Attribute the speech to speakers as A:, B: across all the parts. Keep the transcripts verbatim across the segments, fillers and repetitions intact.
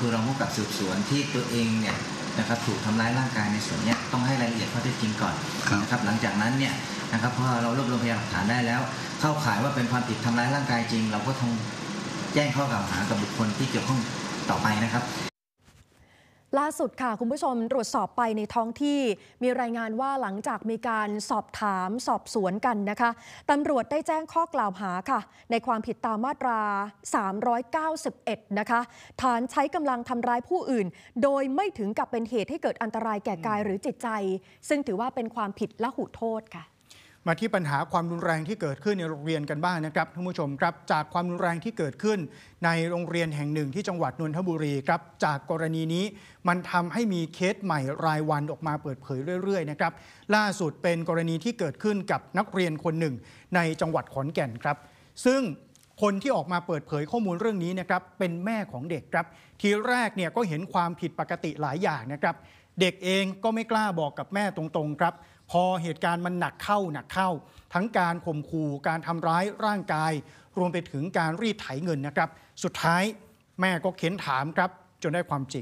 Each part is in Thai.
A: คือรองผู้กำกับสืบสวนที่ตัวเองเนี่ยนะครับถูกทำร้ายร่างกายในส่วนนี้ต้องให้รายละเอียดข้อเท็จจริงก่อนนะครับหลังจากนั้นเนี่ยนะครับพอเรารวบรวมพยานหลักฐานได้แล้วเข้าข่ายว่าเป็นความผิดทำร้ายร่างกายจริงเราก็ต้องแจ้งข้อกล่าวหากับบุคคลที่เกี่ยวข้องต่อไปนะครับ
B: ล่าสุดค่ะคุณผู้ชมตรวจสอบไปในท้องที่มีรายงานว่าหลังจากมีการสอบถามสอบสวนกันนะคะตำรวจได้แจ้งข้อกล่าวหาค่ะในความผิดตามมาตราสามร้อยเก้าสิบเอ็ดนะคะฐานใช้กำลังทำร้ายผู้อื่นโดยไม่ถึงกับเป็นเหตุให้เกิดอันตรายแก่กายหรือจิตใจซึ่งถือว่าเป็นความผิดละหุโทษค่ะ
C: มาที่ปัญหาความรุนแรงที่เกิดขึ้นในโรงเรียนกันบ้างนะครับท่านผู้ชมครับจากความรุนแรงที่เกิดขึ้นในโรงเรียนแห่งหนึ่งที่จังหวัดนนทบุรีครับจากกรณีนี้มันทำให้มีเคสใหม่รายวันออกมาเปิดเผยเรื่อยๆนะครับล่าสุดเป็นกรณีที่เกิดขึ้นกับนักเรียนคนหนึ่งในจังหวัดขอนแก่นครับซึ่งคนที่ออกมาเปิดเผยข้อมูลเรื่องนี้นะครับเป็นแม่ของเด็กครับทีแรกเนี่ยก็เห็นความผิดปกติหลายอย่างนะครับเด็กเองก็ไม่กล้าบอกกับแม่ตรงๆครับพอเหตุการณ์มันหนักเข้าหนักเข้าทั้งการข่มขู่การทำร้ายร่างกายรวมไปถึงการรีดไถเงินนะครับสุดท้ายแม่ก็เค้นถามครับจนได้ความจริง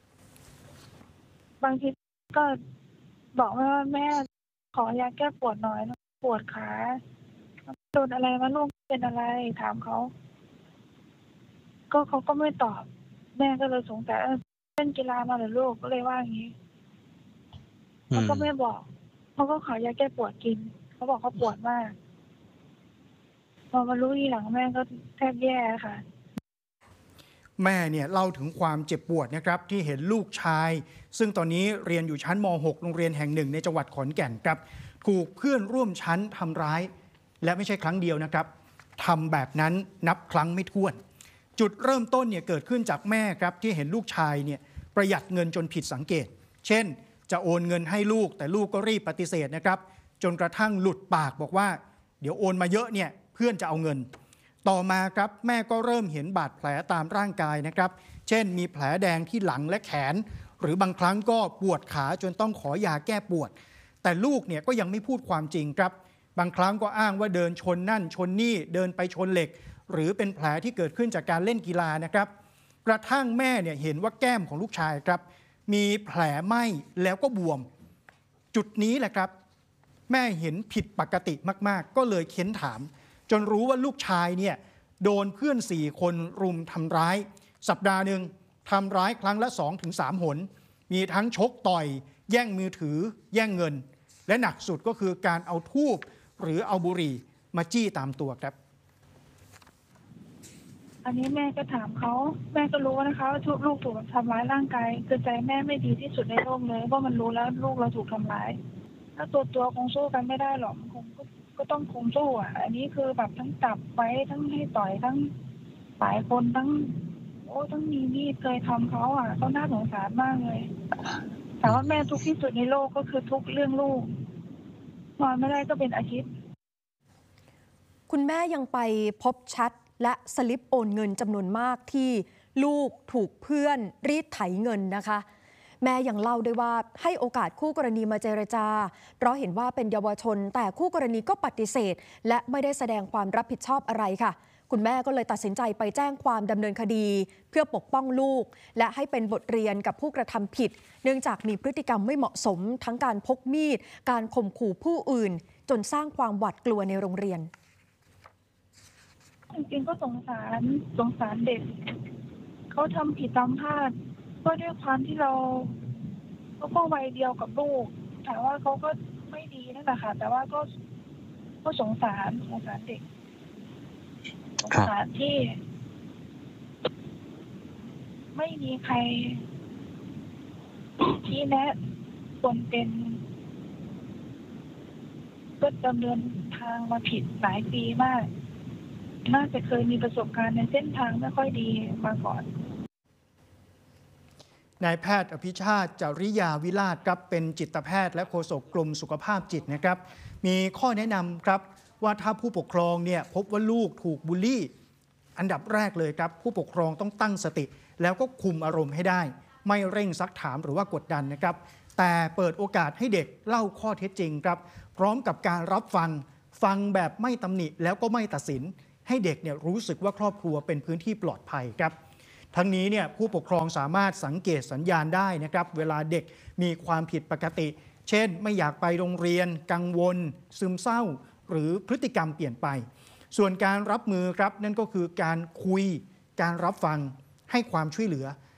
D: บางทีก็บอกว่าแม่ขอยาแก้ปวดหน่อยปวดขาโดนอะไรมาลูกเป็นอะไรถามเขาก็เขาก็ไม่ตอบแม่ก็เลยสงสัยเล่นกีฬามาหรือลูกก็เลยว่าอย่างนี้เขาก็ไม่บอกเขาก็ขอยาแก้ปวดกินเขาบอกเขาปวดมากพอมารู้ทีหลังแม่ก็แทบแย่ค่ะ
C: แม่เนี่ยเล่าถึงความเจ็บปวดนะครับที่เห็นลูกชายซึ่งตอนนี้เรียนอยู่ชั้นม หก โรงเรียนแห่งหนึ่งในจังหวัดขอนแก่นครับถูกเพื่อนร่วมชั้นทำร้ายและไม่ใช่ครั้งเดียวนะครับทำแบบนั้นนับครั้งไม่ถ้วนจุดเริ่มต้นเนี่ยเกิดขึ้นจากแม่ครับที่เห็นลูกชายเนี่ยประหยัดเงินจนผิดสังเกตเช่นจะโอนเงินให้ลูกแต่ลูกก็รีบปฏิเสธนะครับจนกระทั่งหลุดปากบอกว่าเดี๋ยวโอนมาเยอะเนี่ยเพื่อนจะเอาเงินต่อมาครับแม่ก็เริ่มเห็นบาดแผลตามร่างกายนะครับเช่นมีแผลแดงที่หลังและแขนหรือบางครั้งก็ปวดขาจนต้องขอยาแก้ปวดแต่ลูกเนี่ยก็ยังไม่พูดความจริงครับบางครั้งก็อ้างว่าเดินชนนั่นชนนี่เดินไปชนเหล็กหรือเป็นแผลที่เกิดขึ้นจากการเล่นกีฬานะครับกระทั่งแม่เนี่ยเห็นว่าแก้มของลูกชายครับมีแผลไหม้แล้วก็บวมจุดนี้แหละครับแม่เห็นผิดปกติมากๆก็เลยเค้นถามจนรู้ว่าลูกชายเนี่ยโดนเพื่อนสี่คนรุมทำร้ายสัปดาห์หนึ่งทำร้ายครั้งละ สองถึงสาม หนมีทั้งชกต่อยแย่งมือถือแย่งเงินและหนักสุดก็คือการเอาธูปหรือเอาบุหรี่มาจี้ตามตัวครับ
D: อันนี้แม่ก็ถามเขาแม่ก็รู้นะคะว่าลูกถูกทำร้ายร่างกายคือใจแม่ไม่ดีที่สุดในโลกเลยเพราะมันรู้แล้วลูกเราถูกทำร้ายถ้าตัวตัวคงสู้กันไม่ได้หรอกคงก็ต้องคงสู้อ่ะอันนี้คือแบบทั้งจับไว้ทั้งให้ต่อยทั้งหลายคนทั้งโอ้ทั้งมีมีดเคยทำเขาอ่ะเขาน่าสงสารมากเลยแต่ว่าแม่ทุกข์ที่สุดในโลกก็คือทุกเรื่องลูกนอนไม่ได้ก็เป็นอาทิตย์
B: คุณแม่ยังไปพบแชทและสลิปโอนเงินจำนวนมากที่ลูกถูกเพื่อนรีดไถเงินนะคะแม่ยังเล่าด้วยว่าให้โอกาสคู่กรณีมาเจรจาเพราะเห็นว่าเป็นเยาวชนแต่คู่กรณีก็ปฏิเสธและไม่ได้แสดงความรับผิดชอบอะไรค่ะคุณแม่ก็เลยตัดสินใจไปแจ้งความดำเนินคดีเพื่อปกป้องลูกและให้เป็นบทเรียนกับผู้กระทำผิดเนื่องจากมีพฤติกรรมไม่เหมาะสมทั้งการพกมีดการข่มขู่ผู้อื่นจนสร้างความหวาดกลัวในโรงเรียน
D: จริงๆก็สงสารสงสารเด็กเขาทำผิดตามพลาดก็ด้วยความที่เราเขาก็วัยเดียวกับลูกแต่ว่าเขาก็ไม่ดีนั่นแหละค่ะแต่ว่าก็ก็สงสารสงสารเด็กสงสารที่ไม่มีใครที่แนะคนเป็นก็ดำเนินทางมาผิดหลายปีมากน่าจะเคยมีประสบการณ์ในเส้นทางไม่ค่อยดีมาก่อน
C: นายแพทย์อภิชาติจริยาวิราชครับเป็นจิตแพทย์และโฆษกกรมสุขภาพจิตนะครับมีข้อแนะนำครับว่าถ้าผู้ปกครองเนี่ยพบว่าลูกถูกบูลลี่อันดับแรกเลยครับผู้ปกครองต้องตั้งสติแล้วก็คุมอารมณ์ให้ได้ไม่เร่งซักถามหรือว่ากดดันนะครับแต่เปิดโอกาสให้เด็กเล่าข้อเท็จจริงครับพร้อมกับการรับฟังฟังแบบไม่ตำหนิแล้วก็ไม่ตัดสินให้เด็กเนี่ยรู้สึกว่าครอบครัวเป็นพื้นที่ปลอดภัยครับทั้งนี้เนี่ยผู้ปกครองสามารถสังเกตสัญญาณได้นะครับเวลาเด็กมีความผิดปกติ เช่นไม่อยากไปโรงเรียนกังวลซึมเศร้าหรือพฤติกรรมเปลี่ยนไปส่วนการรับมือครับนั่นก็คือการคุยการรับฟังให้ความช่วยเหลือ